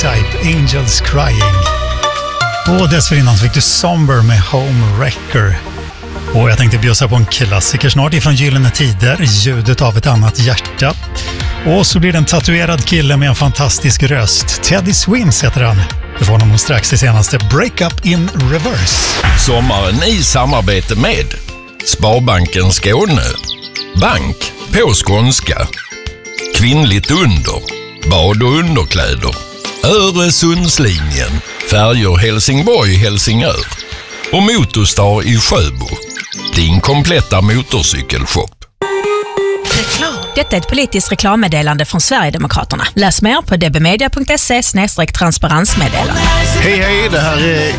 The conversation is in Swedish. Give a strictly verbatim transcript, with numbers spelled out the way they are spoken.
E-Type, Angels Crying. Och dessförinnan fick du Somber med Home Wrecker. Och jag tänkte bjussa på en klassiker snart ifrån Gyllene Tider, Ljudet av ett annat hjärta. Och så blir det en tatuerad kille med en fantastisk röst. Teddy Swims heter han. Du får honom strax i senaste Break Up in Reverse. Sommaren i samarbete med Sparbanken Skåne, Bank på skånska, Kvinnligt under, bad och underkläder, Öresundslinjen, Färjor Helsingborg, Helsingör och Motorstar i Sjöbo. Din kompletta motorcykelshop. Detta är ett politiskt reklammeddelande från Sverigedemokraterna. Läs mer på dbmedia punkt se slash transparensmeddelande. Hej hej, det här är